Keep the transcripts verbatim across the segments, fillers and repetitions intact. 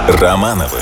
Романовы.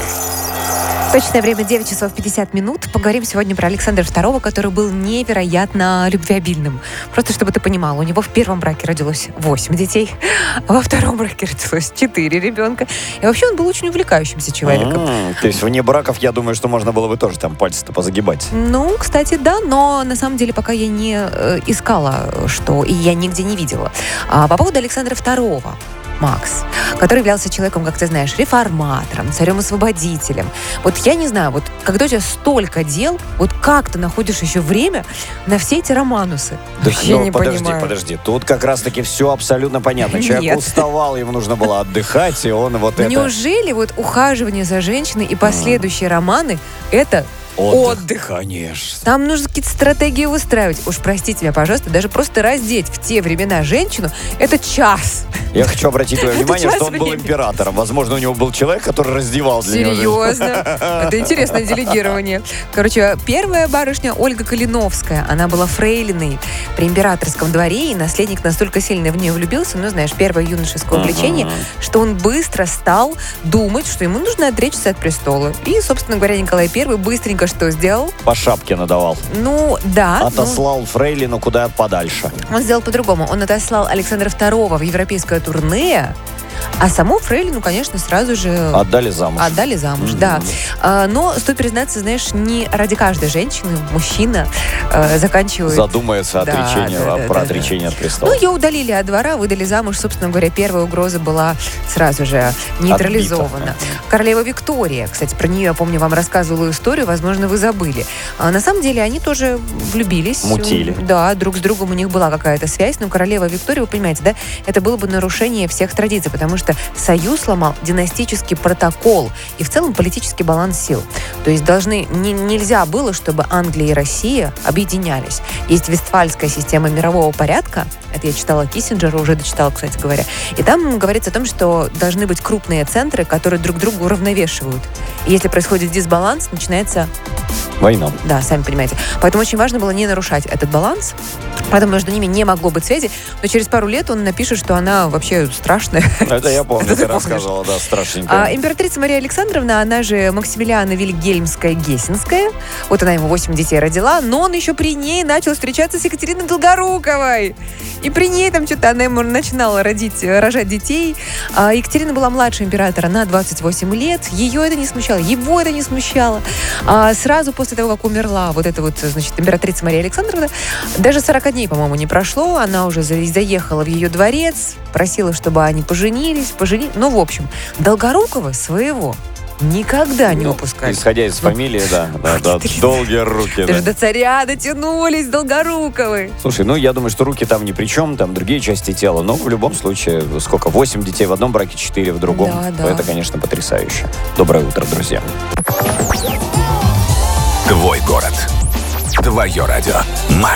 Точное время девять часов пятьдесят минут. Поговорим сегодня про Александра второго, который был невероятно любвеобильным. Просто чтобы ты понимал, у него в первом браке родилось восемь детей, а во втором браке родилось четыре ребенка. И вообще он был очень увлекающимся человеком. Mm, то есть вне браков, я думаю, что можно было бы тоже там пальцы-то позагибать. Ну, кстати, да, но на самом деле пока я не э, искала, что, и я нигде не видела. А по поводу Александра второго. Макс, который являлся человеком, как ты знаешь, реформатором, царем-освободителем. Вот я не знаю, вот когда у тебя столько дел, вот как ты находишь еще время на все эти романусы? Вообще ну, не подожди, понимаю. подожди. Тут как раз-таки все абсолютно понятно. Человек Нет. уставал, ему нужно было отдыхать, и он вот это... Неужели вот ухаживание за женщиной и последующие романы — это Отдых, отдых? Конечно. Там нужно какие-то стратегии выстраивать. Уж простите меня, пожалуйста, даже просто раздеть в те времена женщину — это час. Я хочу обратить твое внимание, час что он был времени. императором. Возможно, у него был человек, который раздевал для него. Серьезно? Это интересное делегирование. Короче, первая барышня Ольга Калиновская. Она была фрейлиной при императорском дворе, и наследник настолько сильно в нее влюбился, ну, знаешь, первое юношеское увлечение, uh-huh. что он быстро стал думать, что ему нужно отречься от престола. И, собственно говоря, Николай Первый быстренько что сделал? По шапке надавал. Ну, да. Отослал ну, фрейлину куда подальше. Он сделал по-другому. Он отослал Александра второго в европейское турне, а саму фрейлину, конечно, сразу же... Отдали замуж. Отдали замуж, Mm-hmm. да. А, но, стоит признаться, знаешь, не ради каждой женщины мужчина а, заканчивает... Задумается да, отречение, да, да, про да, отречение да. от престола. Ну, ее удалили от двора, выдали замуж. Собственно говоря, первая угроза была сразу же нейтрализована. Отбита. Королева Виктория, кстати, про нее, я помню, вам рассказывала историю, возможно, вы забыли. А на самом деле они тоже влюбились. Мутили. Да, друг с другом у них была какая-то связь, но королева Виктория, вы понимаете, да, это было бы нарушение всех традиций, потому что союз сломал династический протокол и в целом политический баланс сил. То есть должны, не, нельзя было, чтобы Англия и Россия объединялись. Есть Вестфальская система мирового порядка, это я читала Киссинджера, уже дочитала, кстати говоря, и там говорится о том, что должны быть крупные центры, которые друг друга уравновешивают. И если происходит дисбаланс, начинается... Война. Да, сами понимаете. Поэтому очень важно было не нарушать этот баланс. Поэтому между ними не могло быть связи. Но через пару лет он напишет, что она вообще страшная. Это я помню, Это ты ты рассказывала, да, страшненькая. А, императрица Мария Александровна, она же Максимилиана Вильгельмская-Гессенская. Вот она ему восемь детей родила, но он еще при ней начал встречаться с Екатериной Долгоруковой. И при ней там что-то она ему начинала родить, рожать детей. А Екатерина была младше императора на двадцать восемь лет. Ее это не смущало, его это не смущало. А сразу после того, как умерла вот эта вот, значит, императрица Мария Александровна, даже сорок дней, по-моему, не прошло, она уже заехала в ее дворец, просила, чтобы они поженились, поженились. Ну, в общем, Долгорукова своего никогда не Ну, упускали. Исходя из Ну, фамилии, да, да, да, долгие руки. Даже Да. до царя дотянулись Долгоруковы. Слушай, ну я думаю, что руки там ни при чем, там другие части тела, но в любом случае, сколько, восемь детей в одном браке, четыре в другом, Да, то да. это, конечно, потрясающе. Доброе утро, друзья. Твой город. Твое радио.